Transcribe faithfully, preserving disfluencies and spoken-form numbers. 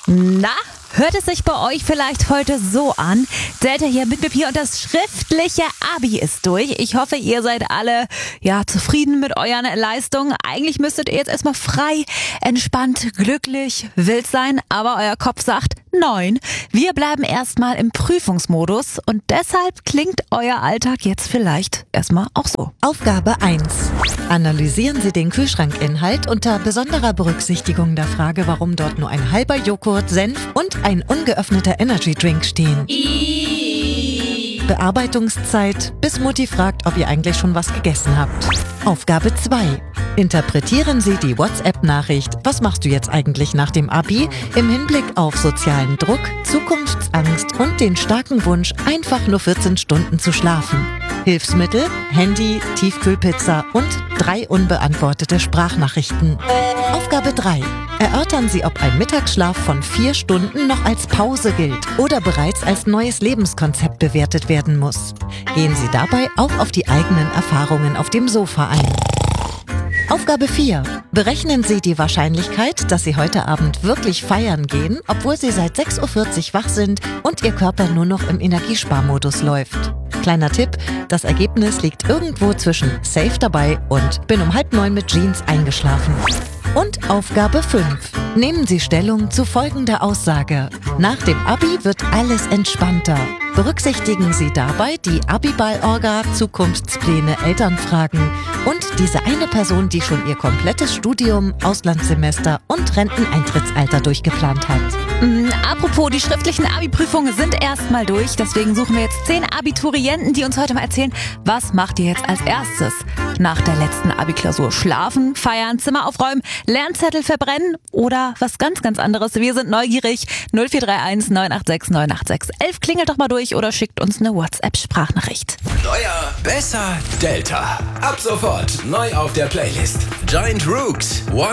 Na, hört es sich bei euch vielleicht heute so an? Delta hier mit mir und das schriftliche Abi ist durch. Ich hoffe, ihr seid alle ja zufrieden mit euren Leistungen. Eigentlich müsstet ihr jetzt erstmal frei, entspannt, glücklich, wild sein, aber euer Kopf sagt, nein, wir bleiben erstmal im Prüfungsmodus und deshalb klingt euer Alltag jetzt vielleicht erstmal auch so. Aufgabe eins. Analysieren Sie den Kühlschrankinhalt unter besonderer Berücksichtigung der Frage, warum dort nur ein halber Joghurt, Senf und ein ungeöffneter Energydrink stehen. Bearbeitungszeit, bis Mutti fragt, ob ihr eigentlich schon was gegessen habt. Aufgabe zwei. Interpretieren Sie die WhatsApp-Nachricht „Was machst du jetzt eigentlich nach dem Abi?" im Hinblick auf sozialen Druck, Zukunftsangst und den starken Wunsch, einfach nur vierzehn Stunden zu schlafen. Hilfsmittel, Handy, Tiefkühlpizza und drei unbeantwortete Sprachnachrichten. Aufgabe drei. Erörtern Sie, ob ein Mittagsschlaf von vier Stunden noch als Pause gilt oder bereits als neues Lebenskonzept bewertet werden muss. Gehen Sie dabei auch auf die eigenen Erfahrungen auf dem Sofa ein. Aufgabe vier. Berechnen Sie die Wahrscheinlichkeit, dass Sie heute Abend wirklich feiern gehen, obwohl Sie seit sechs Uhr vierzig wach sind und Ihr Körper nur noch im Energiesparmodus läuft. Kleiner Tipp, das Ergebnis liegt irgendwo zwischen safe dabei und bin um halb neun mit Jeans eingeschlafen. Und Aufgabe fünf. Nehmen Sie Stellung zu folgender Aussage. Nach dem Abi wird alles entspannter. Berücksichtigen Sie dabei die Abiball-Orga, Zukunftspläne, Elternfragen und diese eine Person, die schon ihr komplettes Studium, Auslandssemester und Renteneintrittsalter durchgeplant hat. Mhm, apropos, die schriftlichen Abi-Prüfungen sind erstmal durch. Deswegen suchen wir jetzt zehn Abiturienten, die uns heute mal erzählen, was macht ihr jetzt als erstes nach der letzten Abi-Klausur? Schlafen, feiern, Zimmer aufräumen, Lernzettel verbrennen oder was ganz, ganz anderes? Wir sind neugierig. null vier drei eins neun acht sechs neun acht sechs elf. Klingelt doch mal durch oder schickt uns eine WhatsApp-Sprachnachricht. Neuer, besser, Delta. Ab sofort neu auf der Playlist. Giant Rooks, One